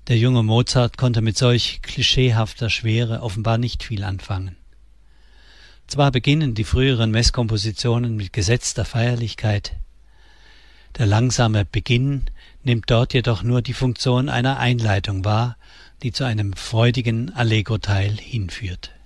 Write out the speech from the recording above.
Der junge Mozart konnte mit solch klischeehafter Schwere offenbar nicht viel anfangen. Zwar beginnen die früheren Messkompositionen mit gesetzter Feierlichkeit, der langsame Beginn nimmt dort jedoch nur die Funktion einer Einleitung wahr, die zu einem freudigen Allegro-Teil hinführt.